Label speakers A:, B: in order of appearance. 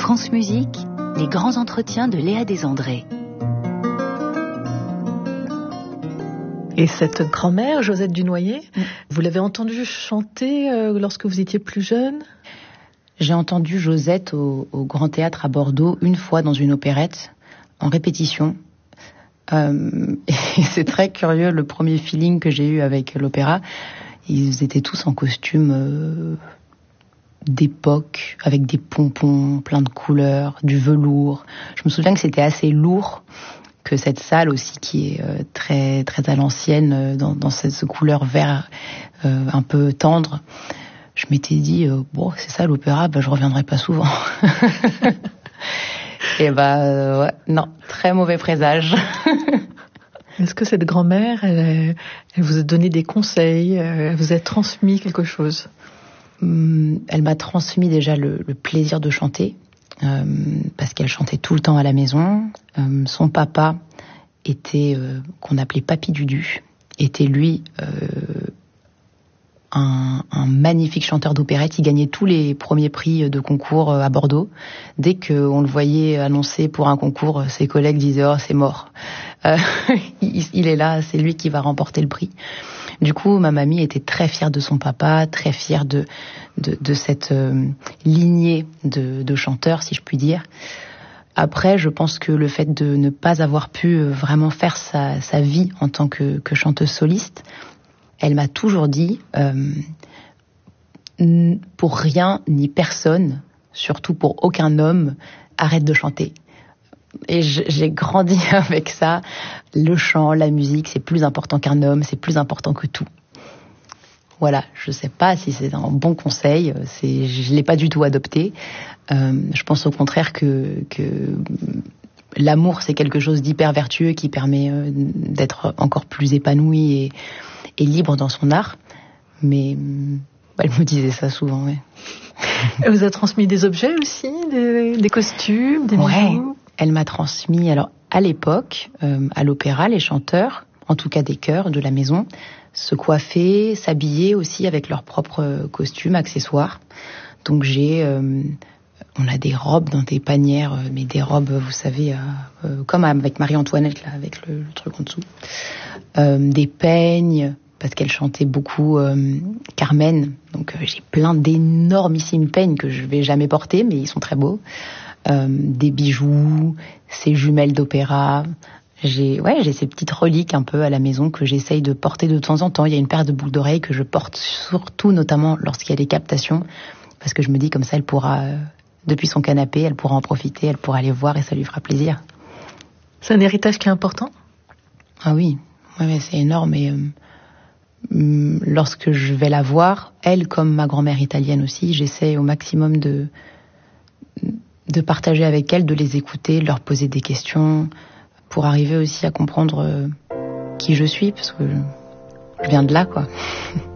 A: France Musique, les grands entretiens de Léa Desandré.
B: Et cette grand-mère, Josette Dunoyer, vous l'avez entendue chanter lorsque vous étiez plus jeune ?
C: J'ai entendu Josette au Grand Théâtre à Bordeaux une fois dans une opérette, en répétition. Et c'est très curieux, le premier feeling que j'ai eu avec l'opéra, ils étaient tous en costume d'époque, avec des pompons, plein de couleurs, du velours. Je me souviens que c'était assez lourd, que cette salle aussi qui est très très à l'ancienne, dans cette couleur vert un peu tendre. Je m'étais dit, bon, c'est ça l'opéra, je reviendrai pas souvent. Et ouais, non, très mauvais présage.
B: Est-ce que cette grand-mère, elle vous a donné des conseils, elle vous a transmis quelque chose ?
C: Elle m'a transmis déjà le plaisir de chanter, parce qu'elle chantait tout le temps à la maison. Son papa était, qu'on appelait Papy Dudu, était lui un magnifique chanteur d'opérette. Il gagnait tous les premiers prix de concours à Bordeaux. Dès qu'on le voyait annoncer pour un concours, ses collègues disaient « Oh, c'est mort. Il est là, c'est lui qui va remporter le prix ». Du coup, ma mamie était très fière de son papa, très fière de cette lignée de chanteurs, si je puis dire. Après, je pense que le fait de ne pas avoir pu vraiment faire sa vie en tant que chanteuse soliste, elle m'a toujours dit, pour rien ni personne, surtout pour aucun homme, arrête de chanter. Et j'ai grandi avec ça. Le chant, la musique, c'est plus important qu'un homme, c'est plus important que tout. Voilà, je sais pas si c'est un bon conseil, je l'ai pas du tout adopté. Je pense au contraire que l'amour, c'est quelque chose d'hyper vertueux qui permet d'être encore plus épanoui et libre dans son art. Mais elle me disait ça souvent, ouais.
B: Elle vous a transmis des objets aussi, des costumes, des bijoux ?
C: Ouais. Elle m'a transmis, alors à l'époque, à l'opéra, les chanteurs, en tout cas des chœurs de la maison, se coiffaient, s'habillaient aussi avec leurs propres costumes, accessoires. Donc on a des robes dans des panières, mais des robes, vous savez, comme avec Marie-Antoinette, là, avec le truc en dessous. Des peignes, parce qu'elle chantait beaucoup Carmen. Donc j'ai plein d'énormissimes peignes que je vais jamais porter, mais ils sont très beaux. Des bijoux, ces jumelles d'opéra. J'ai ces petites reliques un peu à la maison que j'essaye de porter de temps en temps. Il y a une paire de boucles d'oreilles que je porte surtout, notamment lorsqu'il y a des captations, parce que je me dis comme ça, elle pourra, depuis son canapé, elle pourra en profiter, elle pourra les voir et ça lui fera plaisir.
B: C'est un héritage qui est important ?
C: Ah oui, ouais, c'est énorme. Et lorsque je vais la voir, elle comme ma grand-mère italienne aussi, j'essaie au maximum de partager avec elles, de les écouter, de leur poser des questions, pour arriver aussi à comprendre qui je suis, parce que je viens de là, quoi.